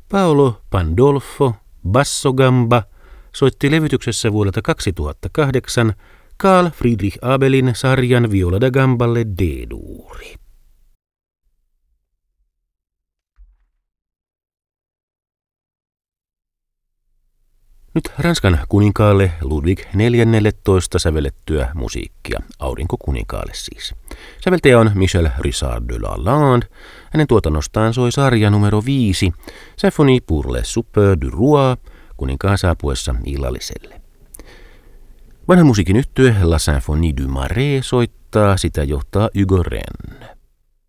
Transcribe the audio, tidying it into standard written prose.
Paolo Pandolfo Bassogamba soitti levytyksessä vuodelta 2008 Carl Friedrich Abelin sarjan Viola da Gamballe D-duuri. Nyt Ranskan kuninkaalle Ludwig 14 sävellettyä musiikkia, Aurinkokuninkaalle siis. Säveltäjä on Michel Richard de Lalande. Hänen tuotannostaan soi sarja numero 5, Symphonie pour les soupeurs du roi, kuninkaan saapuessa illalliselle. Vanhan musiikin yhtye La Symphonie du Marais soittaa, sitä johtaa Hugo Rennes.